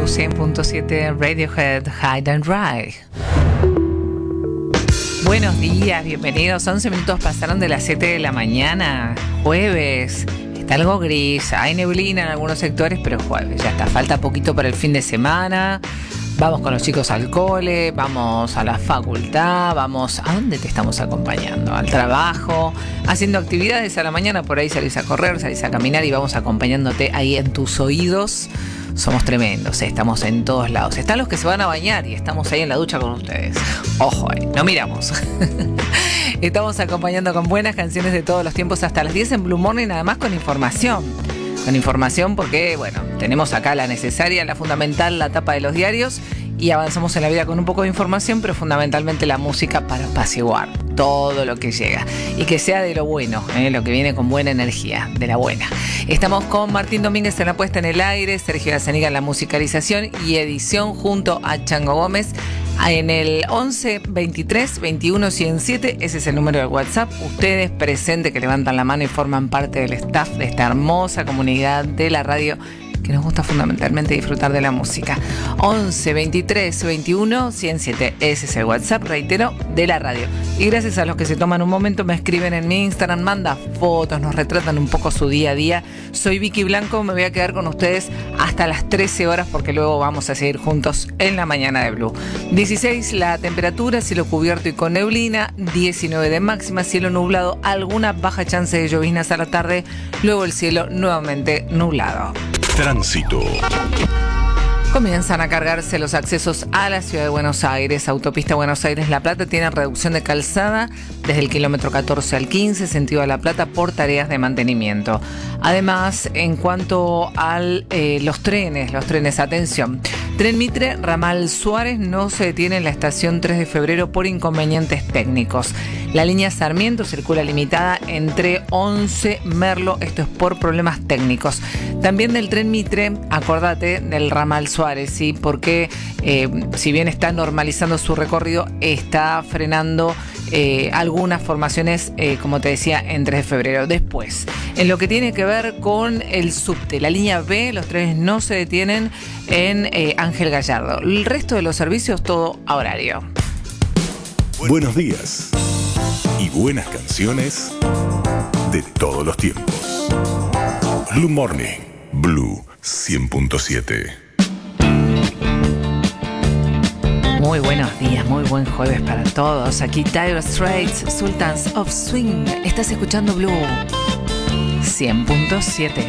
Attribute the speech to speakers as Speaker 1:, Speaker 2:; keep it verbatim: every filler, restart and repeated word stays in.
Speaker 1: Blue cien punto siete, Radiohead, Hide and Dry. Buenos días, bienvenidos. once minutos pasaron de las siete de la mañana, jueves. Está algo gris, hay neblina en algunos sectores, pero jueves, ya está. Falta poquito para el fin de semana. Vamos con los chicos al cole, vamos a la facultad, vamos... ¿A dónde te estamos acompañando? Al trabajo, haciendo actividades a la mañana, por ahí salís a correr, salís a caminar y vamos acompañándote ahí en tus oídos. Somos tremendos, ¿eh? Estamos en todos lados. Están los que se van a bañar y estamos ahí en la ducha con ustedes. Ojo, eh, no miramos. Estamos acompañando con buenas canciones de todos los tiempos hasta las diez en Blue Morning, además con información. Con información porque, bueno, tenemos acá la necesaria, la fundamental, la tapa de los diarios y avanzamos en la vida con un poco de información, pero fundamentalmente la música para apaciguar todo lo que llega y que sea de lo bueno, ¿eh? Lo que viene con buena energía, de la buena. Estamos con Martín Domínguez en la puesta en el aire, Sergio Gazaniga en la musicalización y edición junto a Chango Gómez en el once veintitrés veintiuno ciento siete. Ese es el número de WhatsApp. Ustedes presentes que levantan la mano y forman parte del staff de esta hermosa comunidad de la radio que nos gusta fundamentalmente disfrutar de la música. once veintitrés veintiuno ciento siete. Ese es el WhatsApp, reitero, de la radio. Y gracias a los que se toman un momento, me escriben en mi Instagram, mandan fotos, nos retratan un poco su día a día. Soy Vicky Blanco, me voy a quedar con ustedes hasta las trece horas porque luego vamos a seguir juntos en la mañana de Blue. dieciséis la temperatura, cielo cubierto y con neblina, diecinueve de máxima, cielo nublado, alguna baja chance de lloviznas a la tarde, luego el cielo nuevamente nublado.
Speaker 2: Tránsito.
Speaker 1: Comienzan a cargarse los accesos a la ciudad de Buenos Aires. Autopista Buenos Aires-La Plata tiene reducción de calzada desde el kilómetro catorce al quince, sentido de La Plata, por tareas de mantenimiento. Además, en cuanto a eh, los trenes, los trenes, atención. Tren Mitre, ramal Suárez, no se detiene en la estación tres de febrero por inconvenientes técnicos. La línea Sarmiento circula limitada entre once Merlo, esto es por problemas técnicos. También del tren Mitre, acordate del ramal Suárez, ¿sí? Porque eh, si bien está normalizando su recorrido, está frenando eh, algunas formaciones, eh, como te decía, en tres de febrero. Después, en lo que tiene que ver con el subte, la línea B, los trenes no se detienen en eh, Ángel Gallardo. El resto de los servicios, todo a horario.
Speaker 2: Buenos días y buenas canciones de todos los tiempos. Blue Morning, Blue cien punto siete.
Speaker 1: Muy buenos días, muy buen jueves para todos. Aquí Dire Straits, Sultans of Swing. Estás escuchando Blue cien punto siete.